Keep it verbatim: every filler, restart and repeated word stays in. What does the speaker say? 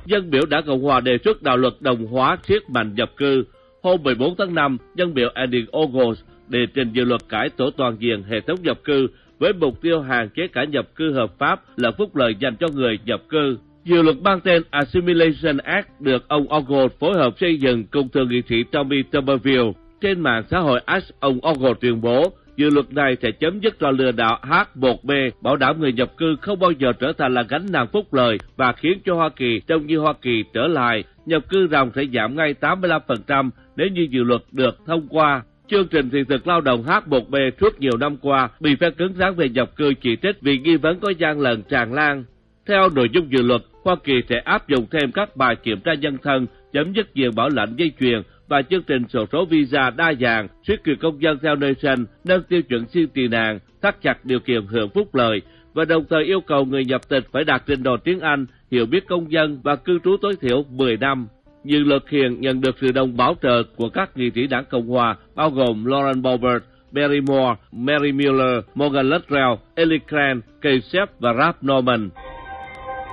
dân biểu Đảng Cộng hòa đề xuất đạo luật đồng hóa siết mạnh nhập cư. Hôm mười bốn tháng năm, dân biểu Andy Ogles đề trình dự luật cải tổ toàn diện hệ thống nhập cư với mục tiêu hạn chế cả nhập cư hợp pháp là phúc lợi dành cho người nhập cư. Dự luật mang tên Assimilation Act được ông Ogles phối hợp xây dựng cùng thượng nghị sĩ Tommy Tuberville. Trên mạng xã hội X, ông Ogles tuyên bố dự luật này sẽ chấm dứt trò lừa đảo H một B, bảo đảm người nhập cư không bao giờ trở thành là gánh nặng phúc lợi và khiến cho Hoa Kỳ trông như Hoa Kỳ trở lại. Nhập cư ròng sẽ giảm ngay tám mươi lăm phần trăm nếu như dự luật được thông qua. Chương trình thị thực lao động H một B suốt nhiều năm qua bị phe cứng rắn về nhập cư chỉ trích vì nghi vấn có gian lận tràn lan. Theo nội dung dự luật, Hoa Kỳ sẽ áp dụng thêm các bài kiểm tra nhân thân, chấm dứt diện bảo lãnh dây chuyền và chương trình sổ số visa đa dạng, siết quyền công dân theo nơi sinh, nâng tiêu chuẩn xin tị nạn, thắt chặt điều kiện hưởng phúc lợi và đồng thời yêu cầu người nhập tịch phải đạt trình độ tiếng Anh, hiểu biết công dân và cư trú tối thiểu mười năm. Dự luật hiện nhận được sự đồng bảo trợ của các nghị sĩ Đảng Cộng hòa bao gồm Lauren Boebert, Barry Moore, Mary Miller, Morgan Luttrell, Ellie Cran, Kasich và Ralph Norman.